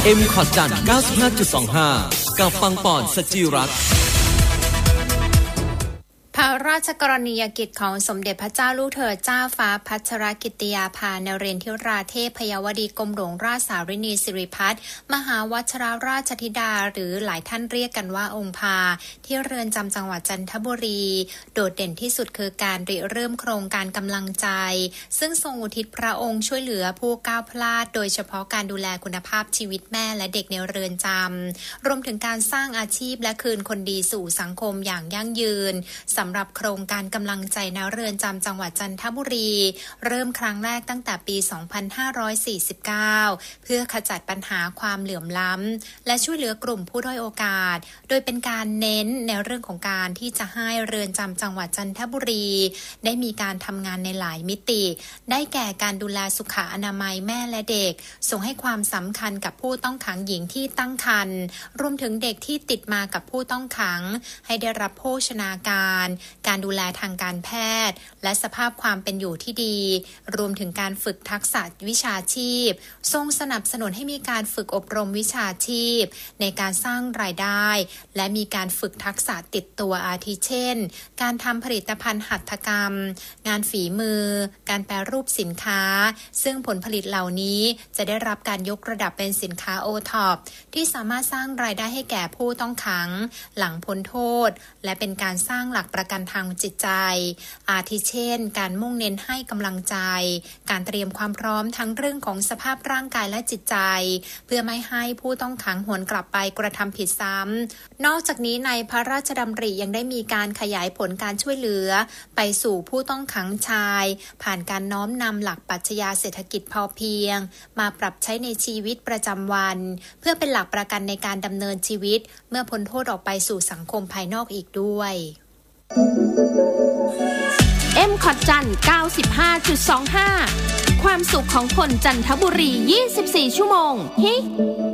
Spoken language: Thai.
M ขอดจันทร์ 95.25 กับปังปอนสจิรัตน์พระราชกรณียกิจของสมเด็จพระเจ้าลูกเธอเจ้าฟ้าพัชรกิติยาภานเรนทิราเทพพยวดีกรมหลวงราชสารินีสิริพัฒน์มหาวชิรราชธิดาหรือหลายท่านเรียกกันว่าองค์พาที่เรือนจำจังหวัดจันทบุรีโดดเด่นที่สุดคือการริเริ่มโครงการกำลังใจซึ่งทรงอุทิศพระองค์ช่วยเหลือผู้ก้าวพลาดโดยเฉพาะการดูแลคุณภาพชีวิตแม่และเด็กในเรือนจำรวมถึงการสร้างอาชีพและคืนคนดีสู่สังคมอย่างยั่งยืนสำหรับโครงการกำลังใจณเรือนจำจังหวัดจันทบุรีเริ่มครั้งแรกตั้งแต่ปี 2549 เพื่อขจัดปัญหาความเหลื่อมล้ำและช่วยเหลือกลุ่มผู้ด้อยโอกาสโดยเป็นการเน้นในเรื่องของการที่จะให้เรือนจำจังหวัดจันทบุรีได้มีการทำงานในหลายมิติได้แก่การดูแลสุขอนามัยแม่และเด็กส่งให้ความสำคัญกับผู้ต้องขังหญิงที่ตั้งครรภ์รวมถึงเด็กที่ติดมากับผู้ต้องขังให้ได้รับโภชนาการดูแลทางการแพทย์และสภาพความเป็นอยู่ที่ดีรวมถึงการฝึกทักษะวิชาชีพทรงสนับสนุนให้มีการฝึกอบรมวิชาชีพในการสร้างรายได้และมีการฝึกทักษะติดตัวอาทิเช่นการทำผลิตภัณฑ์หัตถกรรมงานฝีมือการแปรรูปสินค้าซึ่งผลผลิตเหล่านี้จะได้รับการยกระดับเป็นสินค้า OTOP ที่สามารถสร้างรายได้ให้แก่ผู้ต้องขังหลังพ้นโทษและเป็นการสร้างหลักประกันทางจิตใจอาทิเช่นการมุ่งเน้นให้กำลังใจการเตรียมความพร้อมทั้งเรื่องของสภาพร่างกายและจิตใจเพื่อไม่ให้ผู้ต้องขังหวนกลับไปกระทำผิดซ้ำนอกจากนี้ในพระราชดำริยังได้มีการขยายผลการช่วยเหลือไปสู่ผู้ต้องขังชายผ่านการน้อมนำหลักปรัชญาเศรษฐกิจพอเพียงมาปรับใช้ในชีวิตประจำวันเพื่อเป็นหลักประกันในการดำเนินชีวิตเมื่อพ้นโทษออกไปสู่สังคมภายนอกอีกด้วย M ขอดจันทร์ 95.25 ความสุขของคนจันทบุรี 24 ชั่วโมงฮิ